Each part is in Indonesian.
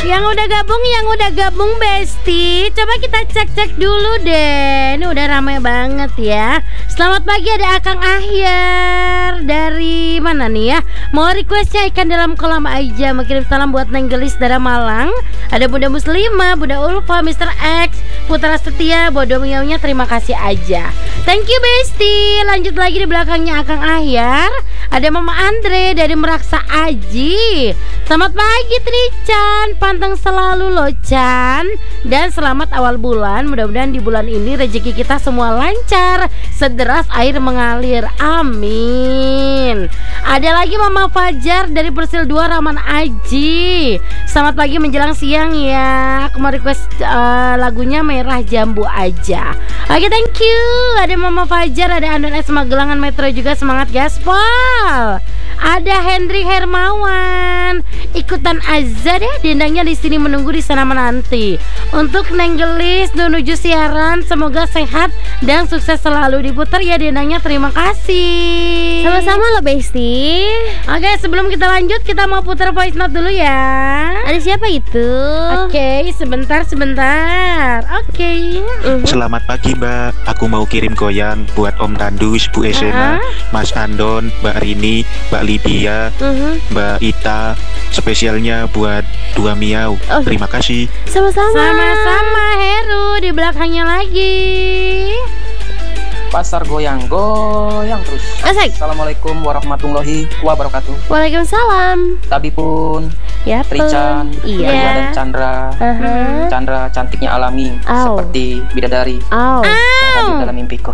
Yang udah gabung Besti, coba kita cek dulu deh. Ini udah ramai banget ya. Selamat pagi, ada Akang Ahyar. Dari mana nih ya? Mau requestnya ikan dalam kolam aja. Mengirim salam buat Neng Gelis dari Malang. Ada Bunda Muslimah, Bunda Ulfa, Mr. X, Putra Setia, Bodo Miaunya, terima kasih aja. Thank you Besti. Lanjut lagi di belakangnya Akang Ahyar. Ada Mama Andre dari Meraksa Aji. Selamat pagi Trichan, panteng selalu loh Chan. Dan selamat awal bulan. Mudah-mudahan di bulan ini rezeki kita semua lancar, sederas air mengalir, amin. Ada lagi Mama Fajar dari Persil 2 Raman Aji. Selamat pagi menjelang siang ya. Aku mau request lagunya Merah Jambu aja. Oke, thank you. Ada Mama Fajar, ada Andon S Magelangan Metro juga, semangat gaspol. Ada Hendrik Hermawan, ikutan aja deh, dendangnya di sini menunggu di sana menanti. Untuk Neng Gelis menuju siaran, semoga sehat dan sukses selalu. Diputar ya dendangnya, terima kasih. Sama-sama loh Besti. Oke, sebelum kita lanjut, kita mau putar voice note dulu ya. Ada siapa itu? Oke, sebentar. Oke. Selamat pagi Mbak, aku mau kirim goyang buat Om Tandus, Bu Esena, Mas Andon, Mbak Rini, Mbak Lydia, Mbak Ita. Spesialnya buat Dua Miau. Terima kasih. Sama-sama Heru, di belakangnya lagi. Pasar goyang terus. Asik. Assalamualaikum warahmatullahi wabarakatuh. Waalaikumsalam. Tabi pun Ya Trican, Iya. Ria dan Chandra. Chandra cantiknya alami, seperti bidadari yang hadir dalam mimpiku.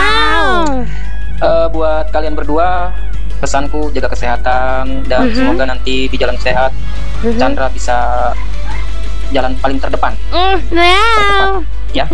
Buat kalian berdua, pesanku jaga kesehatan dan semoga nanti di jalan sehat Chandra bisa jalan paling terdepan. Terdepan, ya.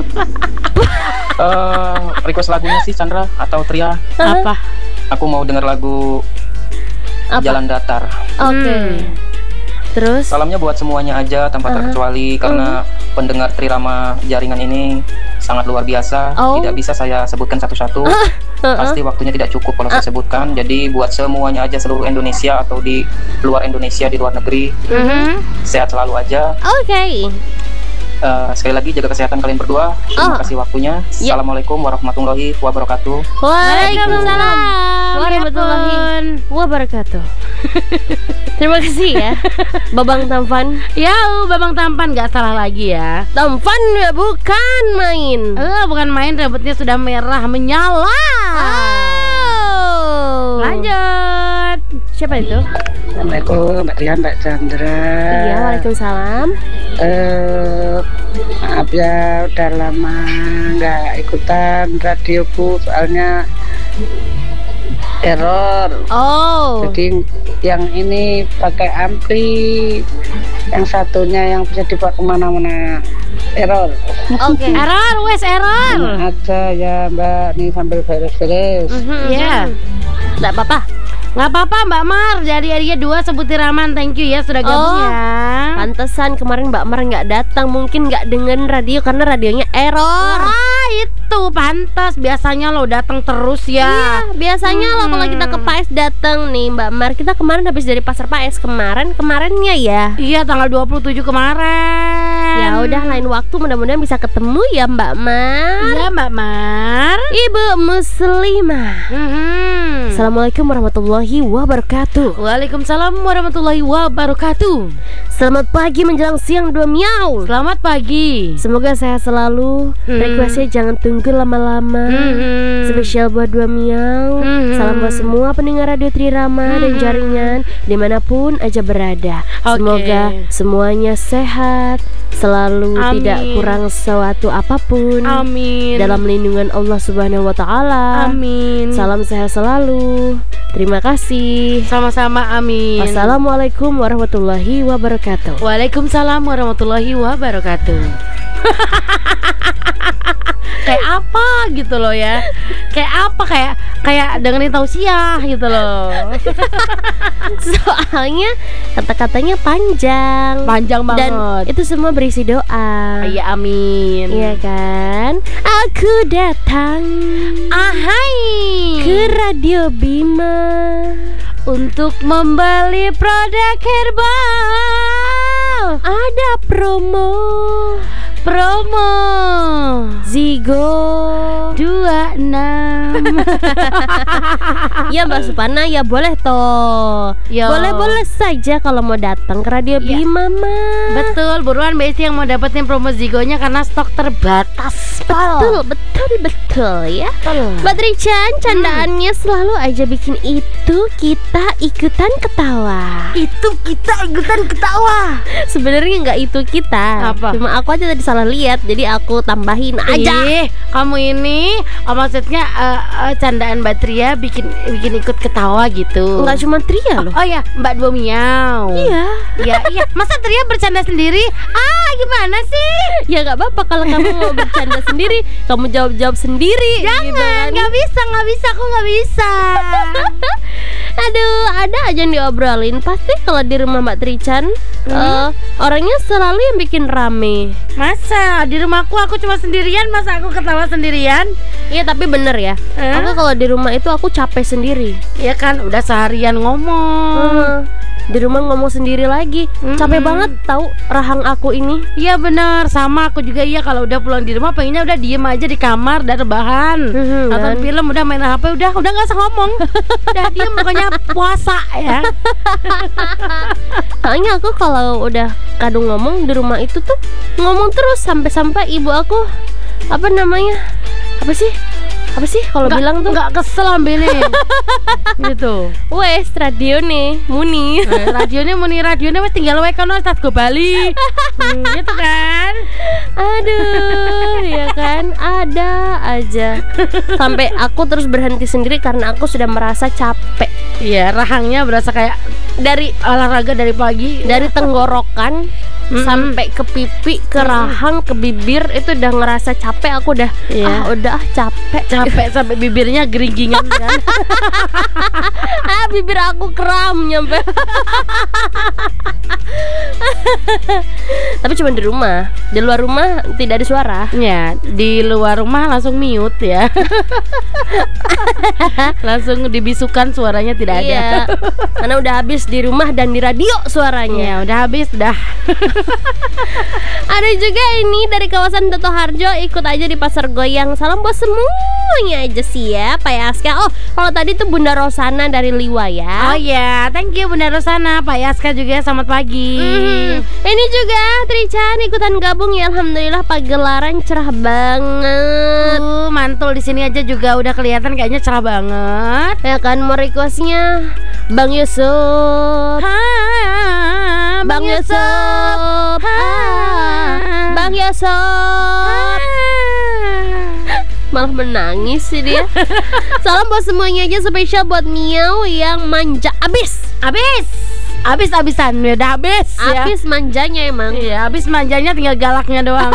Request lagunya sih Chandra atau Tria? Apa? Aku mau denger lagu Jalan Datar. Oke. Terus? Salamnya buat semuanya aja tanpa terkecuali, karena pendengar Trirama jaringan ini sangat luar biasa. Tidak bisa saya sebutkan satu-satu. Pasti waktunya tidak cukup kalau saya sebutkan. Jadi buat semuanya aja, seluruh Indonesia atau di luar Indonesia, di luar negeri, sehat selalu aja. Oke. Sekali lagi jaga kesehatan kalian berdua. Terima kasih waktunya. Assalamualaikum warahmatullahi wabarakatuh. Waalaikumsalam warahmatullahi wabarakatuh. Terima kasih ya Babang Tampan. Ya, Babang Tampan, gak salah lagi ya. Tampan bukan main. Bukan main, rambutnya sudah merah menyala. Lanjut. Siapa itu? Assalamualaikum Mbak Rian, Mbak Chandra. Iya, waalaikumsalam. Maaf ya, udah lama nggak ikutan radioku soalnya error. Jadi yang ini pakai ampli, yang satunya yang bisa dibawa kemana-mana error. Error. Aja ya Mbak, nih sambil beres-beres. Iya. Nggak apa-apa. Nggak apa-apa Mbak Mar, dari Area 2 sebutir Raman, thank you ya sudah gabung ya. Pantesan kemarin Mbak Mar nggak datang, mungkin nggak dengerin radio karena radionya error. Itu pantas, biasanya lo datang terus ya. Iya, biasanya lo kalau kita ke PAS datang nih Mbak Mar. Kita kemarin habis dari pasar PAS kemarinnya ya. Iya, tanggal 27 kemarin. Ya udah, lain waktu mudah-mudahan bisa ketemu ya Mbak Mar. Iya Mbak Mar. Ibu Muslimah. Assalamualaikum warahmatullahi wabarakatuh. Waalaikumsalam warahmatullahi wabarakatuh. Selamat pagi menjelang siang Dua Miau. Selamat pagi. Semoga sehat selalu. Requestnya jangan tunggu lama-lama. Spesial buat Dua Miau. Salam buat semua pendengar radio Trirama dan jaringan dimanapun aja berada. Semoga semuanya sehat selalu, tidak kurang suatu apapun. Dalam lindungan Allah Subhanahu wa Ta'ala. Salam sehat selalu. Terima kasih. Sama-sama, amin. Assalamualaikum warahmatullahi wabarakatuh. Waalaikumsalam warahmatullahi wabarakatuh. Kayak apa gitu loh ya. Kayak dengerin tausiah gitu loh. Soalnya kata-katanya panjang banget. Dan itu semua berisi doa. Iya, amin. Iya kan? Aku datang ke Radio Bima untuk membeli produk herbal. Ada promo Zigo 26. Ya Mbak Supana, ya boleh toh. Boleh saja kalau mau datang ke Radio Bima Mah. Betul, buruan Besti yang mau dapetin promo Zigonya karena stok terbatas. Betul ya. Mbak Trichan, candaannya selalu aja bikin itu kita ikutan ketawa. Sebenarnya nggak itu kita. Apa? Cuma aku aja tadi salah lihat, jadi aku tambahin aja. Kamu ini maksudnya candaan Mbak Tria bikin ikut ketawa gitu. Nggak cuma Tria loh. Oh ya, Mbak Dua Miau. Iya. Iya. Masa Tria bercanda sendiri? Gimana sih? Ya nggak apa-apa kalau kamu mau bercanda sendiri, kamu jawab sendiri. Jangan, gitu kan. nggak bisa, aku nggak bisa. Aduh, ada aja yang diobrolin. Pasti kalau di rumah Mbak Trichan orangnya selalu yang bikin rame. Masa di rumahku aku cuma sendirian, masa aku ketawa sendirian? Iya tapi bener ya. Aku kalau di rumah itu aku capek sendiri. Iya kan, udah seharian ngomong. Di rumah ngomong sendiri lagi. Capek banget tahu rahang aku ini. Iya bener, sama aku juga. Iya kalau udah pulang di rumah pengennya udah diem aja di kamar dan rebahan. Nonton film, udah main HP, udah gak usah ngomong. Udah diem pokoknya puasa ya. Soalnya aku kalau udah kadung ngomong di rumah itu tuh ngomong terus sampai ibu aku apa sih kalau bilang tuh nggak kesel ambil nih. Gitu. Wes radio nih muni. Radionya wes tinggal wae kono tas go Bali. Gitu kan. Aduh, ya kan ada aja. Sampai aku terus berhenti sendiri karena aku sudah merasa capek. Iya, rahangnya berasa kayak dari olahraga dari pagi, dari tenggorokan sampai ke pipi, ke rahang, ke bibir itu udah ngerasa capek. Aku udah udah capek sampai bibirnya geringingan kan. Bibir aku kram nyampe. Tapi cuma di rumah. Di luar rumah tidak ada suara. Ya, di luar rumah langsung mute ya. Langsung dibisukan suaranya tidak ada. Karena udah habis di rumah dan di radio suaranya. Ya, udah habis dah. Ada juga ini dari kawasan Toto Harjo, ikut aja di pasar goyang. Salam buat semuanya aja sih ya, Pak Yaska. Oh, kalau tadi tuh Bunda Rosana dari Liwa ya. Oh ya, thank you Bunda Rosana. Pak Yaska juga selamat pagi. Ini juga Trichan ikutan gabung ya. Alhamdulillah pagelaran cerah banget. Mantul di sini aja juga udah kelihatan kayaknya cerah banget. Ya kan, mau requestnya Bang Yusuf. Bang Yusuf. Bang Yusuf. Malah menangis sih dia. Salam buat semuanya aja, spesial buat Miau yang manja Habis-habisan udah habis ya. Habis manjanya emang. Iya, habis manjanya tinggal galaknya doang.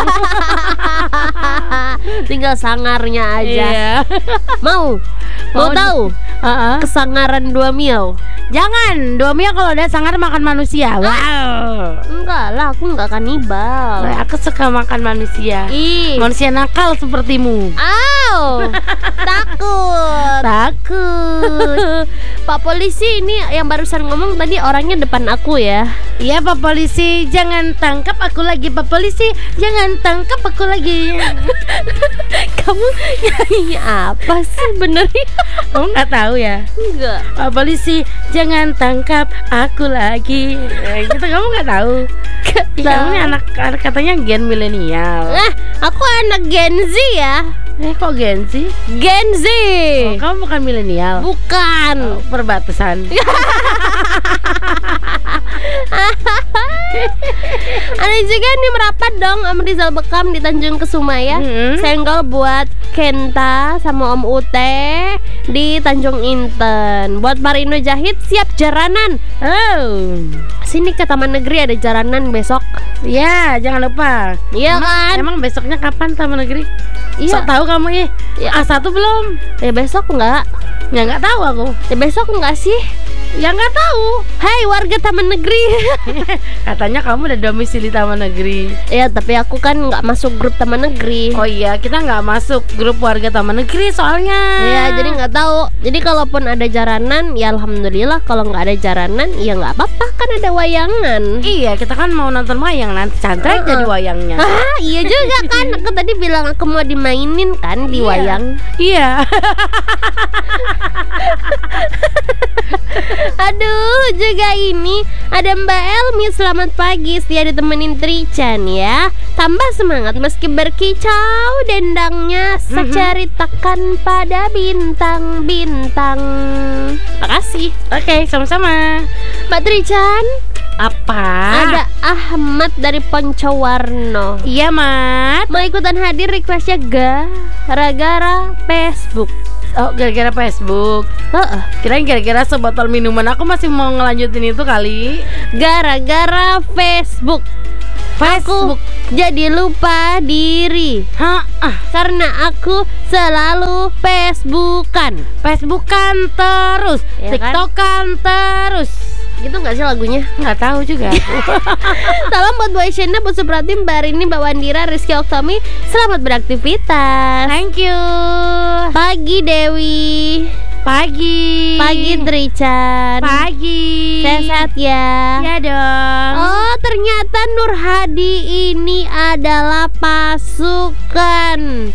Tinggal sangarnya aja. Iya. Mau tahu? Kesangaran Dua Miau. Jangan, Dua Miau kalau ada sangar makan manusia. Wow. Enggak lah, aku enggak kanibal. Aku suka makan manusia. Manusia nakal sepertimu. Takut. Pak polisi ini yang barusan ngomong tadi orangnya depan aku ya. Iya Pak polisi, jangan tangkap aku lagi. Pak polisi, jangan tangkap aku lagi. Kamu nyanyi apa sih benernya? Kamu nggak tahu ya? Enggak. Pak polisi, jangan tangkap aku lagi. Gitu kamu nggak tahu? Kamu ini anak katanya gen milenial. Aku anak Gen Z ya. Kok Gen Z? Gen Z. Oh, kamu bukan milenial? Bukan. Perbatasan. Ada juga nih merapat dong Om Rizal Bekam di Tanjung Kesumaya. Senggol buat Kenta sama Om Ute di Tanjung Inten. Buat Marino Jahit siap jaranan. Sini ke Taman Negeri ada jaranan besok. Ya, jangan lupa. Iya kan? Emang besoknya kapan Taman Negeri? Iya. Sok tahu kamu ya? A1 belum? Ya besok enggak. Ya enggak tahu aku. Ya besok enggak sih? Ya nggak tahu. Hai warga Taman Negeri. Katanya kamu udah domisili Taman Negeri. Ya tapi aku kan nggak masuk grup Taman Negeri. Oh iya, kita nggak masuk grup warga Taman Negeri soalnya. Ya jadi nggak tahu. Jadi kalaupun ada jaranan, ya alhamdulillah. Kalau nggak ada jaranan, ya nggak apa-apa, kan ada wayangan. Iya, kita kan mau nonton wayang, nanti cantrek jadi wayangnya. Iya juga kan. Aku tadi bilang aku mau dimainin kan di wayang. Iya. Aduh, juga ini ada Mbak Elmi, selamat pagi, setia ditemenin Trichan ya. Tambah semangat meski berkicau dendangnya, seceritakan pada bintang-bintang. Makasih. Oke, sama-sama. Mbak Trichan, apa? ada Ahmad dari Poncowarno. Iya, Mat. Mau ikutan hadir, requestnya gara-gara Facebook. Oh, gara-gara Facebook. Kirain gara-gara sebotol minuman. Aku masih mau ngelanjutin itu kali. Gara-gara Facebook. Aku jadi lupa diri. Karena aku selalu Facebookan terus, ya TikTokan terus. Gitu gak sih lagunya? Nggak tahu juga. Salam buat Boy Shena, Bu Suprati, Mbak Rini, Mbak Wandira, Rizky Oktomi. Selamat beraktivitas. Thank you. Pagi Dewi. Pagi Trichan. Pagi. Sehat ya? Ya dong. Oh, ternyata Nur Hadi ini adalah pasukan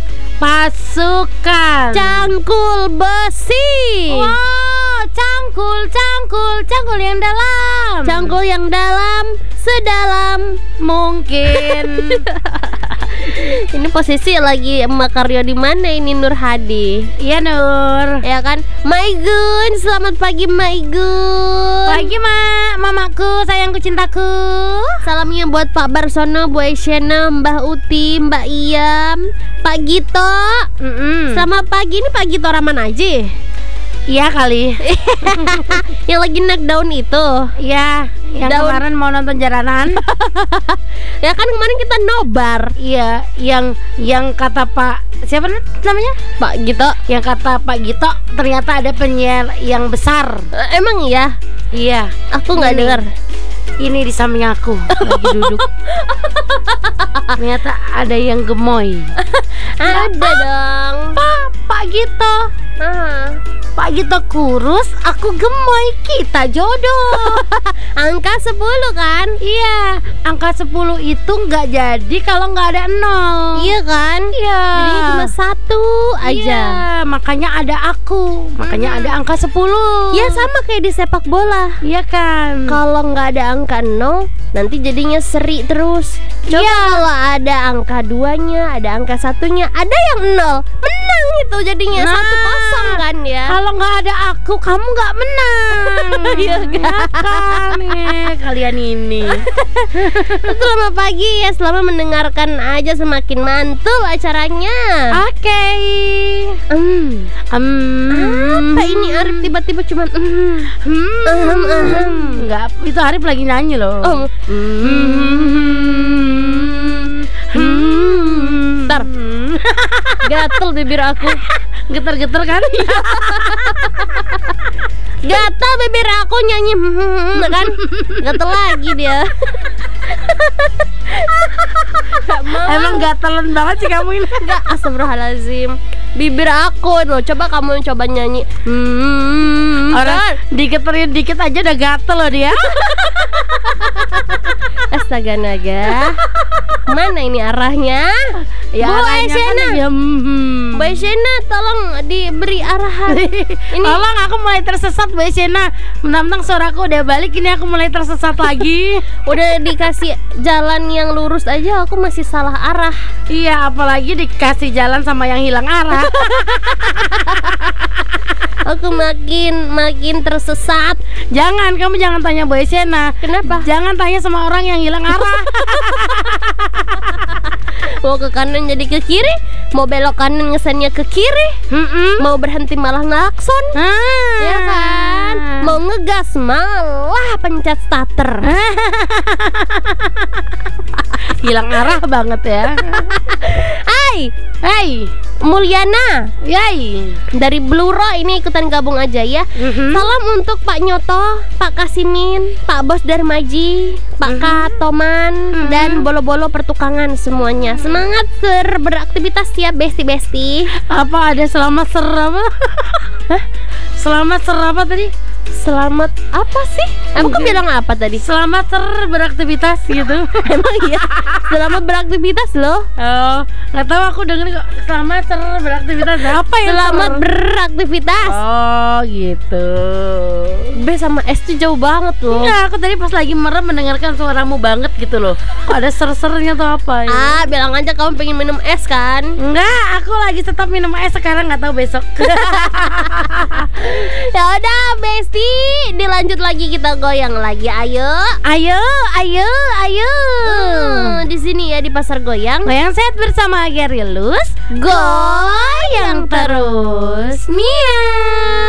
cangkul besi. Wow, cangkul yang dalam. Cangkul yang dalam, sedalam mungkin. Ini posisi lagi Makaryo di mana ini Nur Hadi? Iya Nur. Ya kan? Maigun, selamat pagi Maigun. Pagi Mak, mamaku, sayangku, cintaku. Salamnya buat Pak Barsono, Bu Aisyena, Mbah Uti, Mbak Iyam, Pak Gito. Selamat pagi, ini Pak Gito Raman aja. Iya kali. Yang lagi naik daun itu. Iya, yang kemarin mau nonton jaranan. Ya kan kemarin kita nobar. Iya, yang kata Pak siapa namanya? Pak Gito. Yang kata Pak Gito ternyata ada penyiar yang besar. Emang iya? Iya. Aku nggak dengar. Ini di samping aku lagi duduk. Ternyata ada yang gemoy. Ada dong. Pak Gito. Pak Gito kurus, aku gemoy, kita jodoh. Angka 10 kan? Iya, angka 10 itu nggak jadi kalau nggak ada 0. Iya kan? Iya. Jadinya cuma 1 aja. Iya, makanya ada aku. Makanya ada angka 10. Ya sama kayak di sepak bola. Iya kan? Kalau nggak ada angka 0, nanti jadinya seri terus. Coba kalau ada angka 2-nya, ada angka 1-nya, ada yang 0, menang itu jadinya 1-0 kan ya. Kalau nggak ada aku, kamu nggak menang. Iya kan? Kalian ini. Selamat pagi ya, selamat mendengarkan aja, semakin mantul acaranya. Oke. Apa ini Arif tiba-tiba cuman Enggak, itu Arif lagi nyanyi loh. Bentar. Gatel bibir aku. Geter-geter kan? Gatel bibir aku nyanyi kan? Gatel lagi dia. Emang gatelan banget sih kamu ini. Enggak, astagfirullahaladzim. Bibir aku loh, coba kamu coba nyanyi. Orang diketerin dikit aja udah gatel loh dia. Astaga naga. Mana ini arahnya? Ya Bu arahnya Aisyena. kan ya, Bu Aisyena tolong diberi arahan. Ini tolong, aku mulai tersesat Bu Aisyena. Mentang-mentang suaraku udah balik, ini aku mulai tersesat lagi. udah dikasih jalan yang lurus aja aku masih salah arah. Iya, apalagi dikasih jalan sama yang hilang arah. Aku makin tersesat. Kamu jangan tanya Bu Aisyena. Kenapa? Jangan tanya sama orang yang hilang arah. Mau ke kanan jadi ke kiri, mau belok kanan ngesennya ke kiri, mau berhenti malah ngelakson, ya kan? Mau ngegas malah pencet starter. Hilang arah banget ya. Hai, Mulyana. Yay. Dari Bluro ini ikutan gabung aja ya. Salam untuk Pak Nyoto, Pak Kasimin, Pak Bos Darmaji, Pak Katoman, dan bolo-bolo pertukangan semuanya. Semangat beraktivitas ya besti-besti. Apa ada selamat serapa? Hah? Selamat serapa tadi? Selamat apa sih? Aku bilang apa tadi? Selamat beraktivitas gitu. Emang iya? Selamat beraktivitas loh. Oh, nggak tahu aku denger kok. Selamat beraktivitas apa ya? Selamat beraktivitas. Oh gitu. B sama S tuh jauh banget loh. Enggak, aku tadi pas lagi merem mendengarkan suaramu banget gitu loh. Kok ada ser-sernya tuh apa ya? Bilang aja kamu pengen minum es kan? Enggak, aku lagi tetap minum es sekarang, nggak tahu besok. Ya udah, Besti, dilanjut lagi, kita goyang lagi. Ayo. Di sini ya di Pasar Goyang. Goyang sehat bersama Gerilus. Goyang terus. Miau.